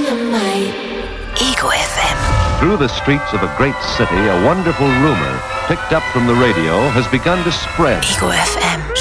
Dynamite. Ego FM. Through the streets of a great city, a wonderful rumor, picked up from the radio, has begun to spread. Ego FM.